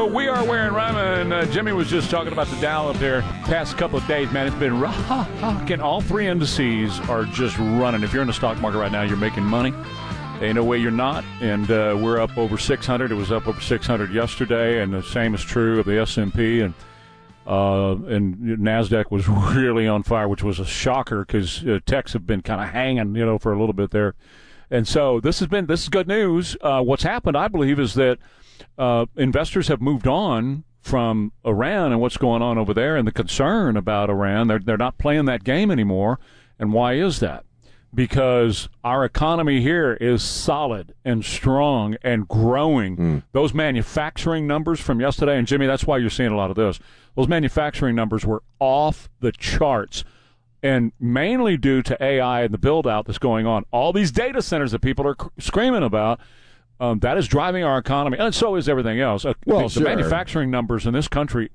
So we are wearing Ryman. Jimmy was just talking about the Dow up there. Past couple of days, man, it's been rocking. All three indices are just running. If you're in the stock market right now, you're making money. Ain't no way you're not. And we're up over 600. It was up over 600 yesterday, and the same is true of the S&P. And NASDAQ was really on fire, which was a shocker because techs have been kind of hanging, for a little bit there. And so this is good news. What's happened, I believe, is that investors have moved on from Iran and what's going on over there and the concern about Iran. They're not playing that game anymore. And why is that? Because our economy here is solid and strong and growing. Those manufacturing numbers from yesterday, and Jimmy, that's why you're seeing a lot of this. Those manufacturing numbers were off the charts, and mainly due to AI and the build-out that's going on. All these data centers that people are screaming about, that is driving our economy, and so is everything else. The manufacturing numbers in this country